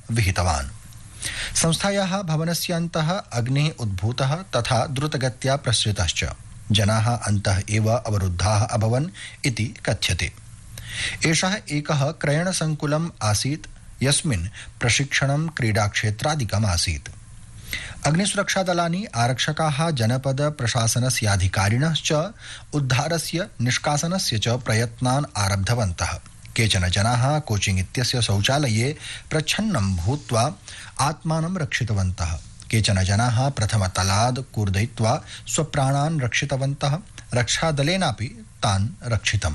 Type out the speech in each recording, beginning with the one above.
विहितवान्। संस्थायाः भवनस्य अन्तः अग्निः उद्भूतः तथा द्रुतगत्या प्रसृतश्च। जनाः अन्तः एव अवरुद्धाः अभवन् इति कथ्यते। एषः एकः क्रयणसङ्कुलम् आसीत् यस्मिन् प्रशिक्षणं क्रीडाक्षेत्रादिकम् आसीत्। अग्निसुरक्षादलानि आरक्षकाः जनपद प्रशासनस्याधिकारिणः च उद्धारस्य निष्कासनस्य च प्रयत्नान् आरब्धवन्तः। केचन जनाः कोचिंग इत्यस्य शौचालये प्रच्छन्नं भूत्वा आत्मानं रक्षितवन्तः। केचन जनाः प्रथमतलाद् कूर्दयित्वा स्वप्राणान् रक्षितवन्तः। रक्षादलेनापि तान् रक्षितम्।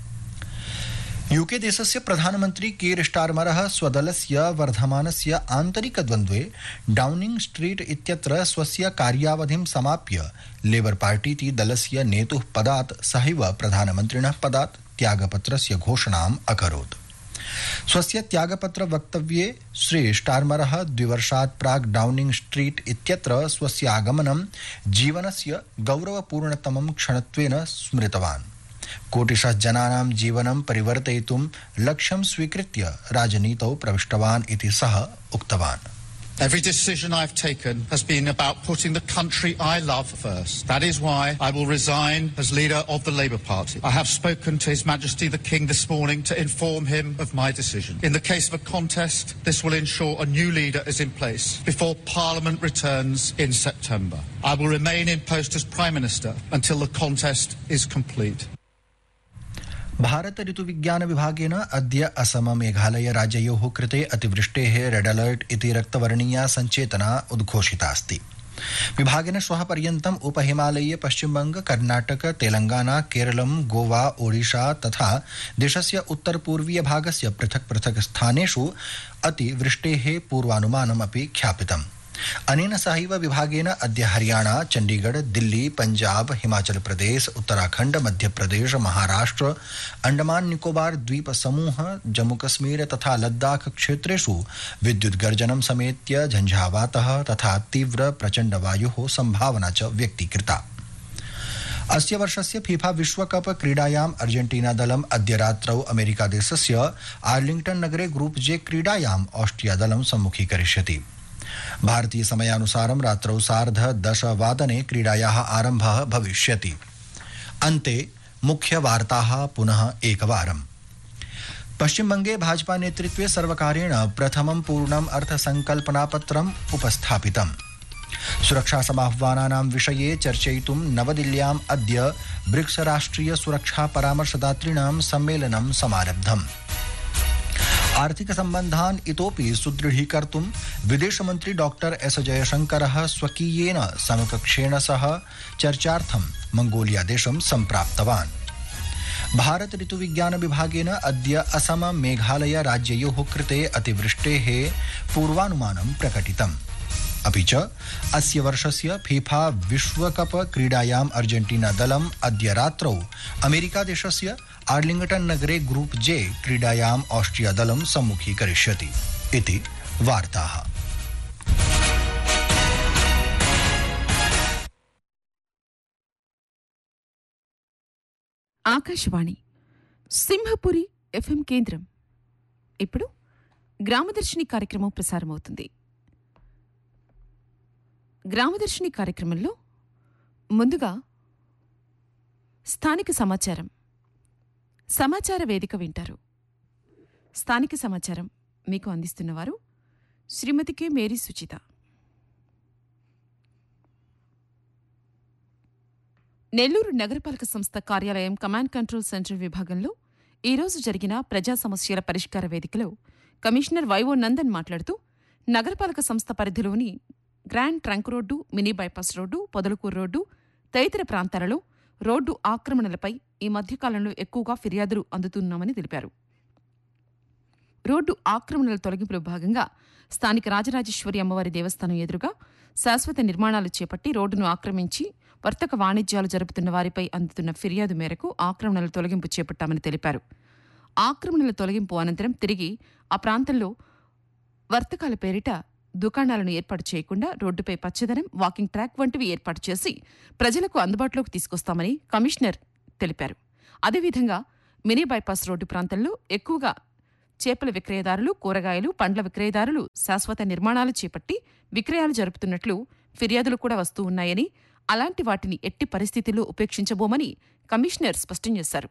यूके देशस्य प्रधानमन्त्री कीर स्टारमरः स्वदलस्य वर्धमानस्य आन्तरिकद्वन्द्वे डाउनिंग स्ट्रीट इत्यत्र स्वस्य कार्यावधिं समाप्य लेबर पार्टी इति दलस्य नेतुः पदात् सहैव प्रधानमन्त्रिणः पदात् त्यागपत्रस्य घोषणाम् अकरोत्। स्वस्य त्यागपत्र वक्तव्ये श्री स्टारमरः 2 वर्षात् प्राक् डाउनिंग स्ट्रीट इत्यत्र स्वस्य आगमनं जीवनस्य गौरवपूर्णतमं क्षणत्वेन स्मृतवान्। कोटिशः जनानां जीवनं परिवर्तयितुं लक्ष्यं स्वीकृत्य राजनीतौ प्रविष्टवान् इति सः उक्तवान्। Every decision I've taken has been about putting the country I love first. That is why I will resign as leader of the Labour Party. I have spoken to His Majesty the King this morning to inform him of my decision. In the case of a contest, this will ensure a new leader is in place before Parliament returns in September. I will remain in post as Prime Minister until the contest is complete. Bharat ऋतुविज्ञान विभागेन अद्य असम मेघालय राज्ययोः कृते अतिवृष्टेः red alert इति रक्तवर्णीया सञ्चेतना उद्घोषितास्ति। विभागेन श्वः पर्यन्तम् उपहिमालयीय पश्चिमबंग, कर्णाटक, तेलंगाना, केरलम, गोवा, ओडिशा तथा देशस्य उत्तरपूर्वीय भागस्य पृथक् पृथक् स्थानेषु अतिवृष्टेः पूर्वानुमानमपि ख्यापितम्। अनेन सहैव विभागेन अद्य हरियाणा, चंडीगढ़, दिल्ली, पंजाब, हिमाचल प्रदेश, उत्तराखंड, मध्य प्रदेश, महाराष्ट्र, अंडमान निकोबार द्वीप समूह, जम्मू कश्मीर तथा लद्दाख क्षेत्रेषु विद्युत गर्जनं समेत्य झंझावातः तथा तीव्र प्रचंड वायुः संभावना च व्यक्तीकृता। अस्य वर्षस्य फीफा विश्वकप क्रीडायाम् अर्जेंटीना दलम् अद्य रात्रौ अमेरिका देशस्य आर्लिंगटन नगरे ग्रुप जे क्रीडायाम् ऑस्ट्रिया दलं सम्मुखीकरिष्यति। भारतीय समयानुसारं रात्रौ 10:30 क्रीडायाः आरम्भः भविष्यति। अन्ते मुख्य वार्ताः पुनः एकवारम्। पश्चिमबंगे भाजपा नेतृत्वे सर्वकारेण प्रथमं पूर्णम् अर्थसंकल्पनापत्रम् उपस्थापितम्। सुरक्षा समाह्वानानां विषये चर्चयितुं नवदिल्ल्याम् अद्य ब्रिक्स राष्ट्रिय सुरक्षा परामर्शदातॄणां सम्मेलनं समारब्धम्। आर्थिक सम्बन्धान् इतोपि सुदृढीकर्तुं विदेशमन्त्री डॉक्टर एस जयशंकरः स्वकीयेन समकक्षेण सह चर्चार्थं मंगोलिया देशं सम्प्राप्तवान्। भारत ऋतुविज्ञान विभागेन अद्य असम मेघालय राज्ययोः कृते अतिवृष्टेः पूर्वानुमानं प्रकटितम्। अपि च अस्य वर्षस्य फीफा विश्वकप क्रीडायाम् अर्जेंटीना दलम् अद्य रात्रौ अमेरिका देशस्य आर्लिंगटन नगरे ग्रुप जे क्रीडायाम् ऑस्ट्रिया दलं सम्मुखीकरिष्यति इति वार्ताः। ఆకాశవాణి సింహపురి ఎఫ్ఎం కేంద్రం. ఇప్పుడు గ్రామదర్శిని కార్యక్రమం ప్రసారమవుతుంది. గ్రామదర్శిని కార్యక్రమంలో ముందుగా స్థానిక సమాచార వేదిక వింటారు. స్థానిక సమాచారం మీకు అందిస్తున్నవారు శ్రీమతి కె మేరీ సుచిత. నెల్లూరు నగరపాలక సంస్థ కార్యాలయం కమాండ్ కంట్రోల్ సెంటర్ విభాగంలో ఈరోజు జరిగిన ప్రజా సమస్యల పరిష్కార వేదికలో కమిషనర్ వైవో నందన్ మాట్లాడుతూ నగరపాలక సంస్థ పరిధిలోని grand trunk road, mini bypass road, Podalakuru road తదితర ప్రాంతాలలో రోడ్డు ఆక్రమణలపై ఈ మధ్యకాలంలో ఎక్కువగా ఫిర్యాదులు అందుతున్నామని తెలిపారు. రోడ్డు ఆక్రమణల తొలగింపులో భాగంగా స్థానిక రాజరాజేశ్వరి అమ్మవారి దేవస్థానం ఎదురుగా శాశ్వత నిర్మాణాలు చేపట్టి రోడ్డును ఆక్రమించి వర్తక వాణిజ్యాలు జరుపుతున్న వారిపై అందుతున్న ఫిర్యాదు మేరకు ఆక్రమణల తొలగింపు చేపట్టామని తెలిపారు. ఆక్రమణల తొలగింపు అనంతరం తిరిగి ఆ ప్రాంతంలో వర్తకాల పేరిట దుకాణాలను ఏర్పాటు చేయకుండా రోడ్డుపై పచ్చదనం, వాకింగ్ ట్రాక్ వంటివి ఏర్పాటు చేసి ప్రజలకు అందుబాటులోకి తీసుకొస్తామని కమిషనర్ తెలిపారు. అదేవిధంగా మినీ బైపాస్ రోడ్డు ప్రాంతంలో ఎక్కువగా చేపల విక్రయదారులు, కూరగాయలు, పండ్ల విక్రయదారులు శాశ్వత నిర్మాణాలు చేపట్టి విక్రయాలు జరుపుతున్నట్లు ఫిర్యాదులు కూడా వస్తూ ఉన్నాయని, అలాంటి వాటిని ఎట్టి పరిస్థితుల్లో ఉపేక్షించబోమని కమిషనర్ స్పష్టం చేశారు.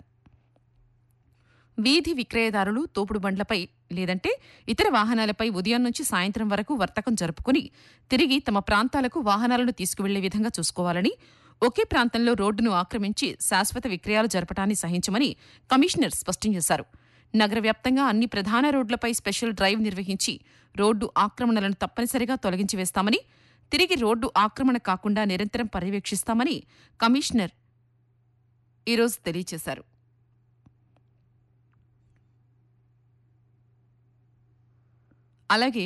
వీధి విక్రయదారులు తోపుడు బండ్లపై లేదంటే ఇతర వాహనాలపై ఉదయం నుంచి సాయంత్రం వరకు వర్తకం జరుపుకుని తిరిగి తమ ప్రాంతాలకు వాహనాలను తీసుకువెళ్లే విధంగా చూసుకోవాలని, ఒకే ప్రాంతంలో రోడ్డును ఆక్రమించి శాశ్వత విక్రయాలు జరపటాన్ని సహించమని కమిషనర్ స్పష్టం చేశారు. నగర వ్యాప్తంగా అన్ని ప్రధాన రోడ్లపై స్పెషల్ డ్రైవ్ నిర్వహించి రోడ్డు ఆక్రమణలను తప్పనిసరిగా తొలగించి వేస్తామని, తిరిగి రోడ్డు ఆక్రమణ కాకుండా నిరంతరం పర్యవేక్షిస్తామని కమిషనర్ ఈరోజు తెలియజేశారు. అలాగే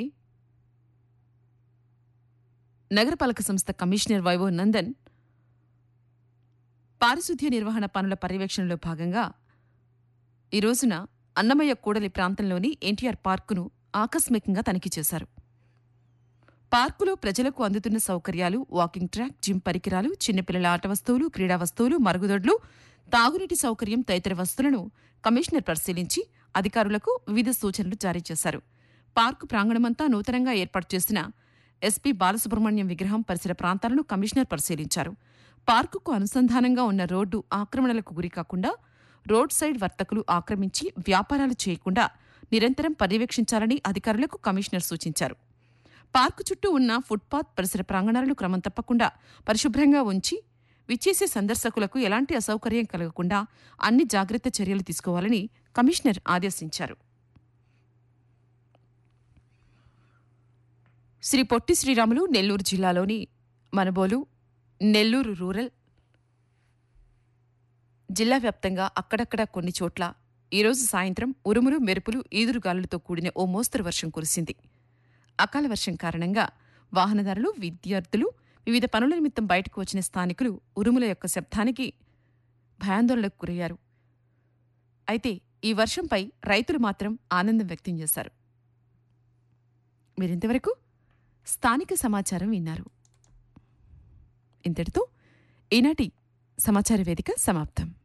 నగరపాలక సంస్థ కమిషనర్ వైవో నందన్ పారిశుద్ధ్య నిర్వహణ పనుల పర్యవేక్షణలో భాగంగా ఈ రోజున అన్నమయ్య కూడలి ప్రాంతంలోని ఎన్టీఆర్ పార్కును ఆకస్మికంగా తనిఖీ చేశారు. పార్కులో ప్రజలకు అందుతున్న సౌకర్యాలు, వాకింగ్ ట్రాక్, జిమ్ పరికరాలు, చిన్నపిల్లల ఆట వస్తువులు, క్రీడా వస్తువులు, మరుగుదొడ్లు, తాగునీటి సౌకర్యం తదితర వస్తువులను కమిషనర్ పరిశీలించి అధికారులకు వివిధ సూచనలు జారీ చేశారు. పార్కు ప్రాంగణమంతా నూతనంగా ఏర్పాటు చేసిన ఎస్పీ బాలసుబ్రహ్మణ్యం విగ్రహం పరిసర ప్రాంతాలను కమిషనర్ పరిశీలించారు. పార్కుకు అనుసంధానంగా ఉన్న రోడ్డు ఆక్రమణలకు గురికాకుండా రోడ్ సైడ్ వర్తకులు ఆక్రమించి వ్యాపారాలు చేయకుండా నిరంతరం పర్యవేక్షించాలని అధికారులకు కమిషనర్ సూచించారు. పార్కు చుట్టూ ఉన్న ఫుట్పాత్ పరిసర ప్రాంగణాలను క్రమం తప్పకుండా పరిశుభ్రంగా ఉంచి విచ్చేసే సందర్శకులకు ఎలాంటి అసౌకర్యం కలగకుండా అన్ని జాగ్రత్త చర్యలు తీసుకోవాలని కమిషనర్ ఆదేశించారు. శ్రీ పొట్టి శ్రీరాములు నెల్లూరు జిల్లాలోని మనుబోలు, నెల్లూరు రూరల్, జిల్లా వ్యాప్తంగా అక్కడక్కడా కొన్ని చోట్ల ఈరోజు సాయంత్రం ఉరుములు, మెరుపులు, ఈదురుగాలులతో కూడిన ఓ మోస్తరు వర్షం కురిసింది. అకాల వర్షం కారణంగా వాహనదారులు, విద్యార్థులు, వివిధ పనుల నిమిత్తం బయటకు వచ్చిన స్థానికులు ఉరుముల యొక్క శబ్దానికి భయాందోళనకు గురయ్యారు. అయితే ఈ వర్షంపై రైతులు మాత్రం ఆనందం వ్యక్తం చేశారు. మీరింతవరకు స్థానిక సమాచారం విన్నారు. ఇంతటితో ఈనాటి సమాచార వేదిక సమాప్తం.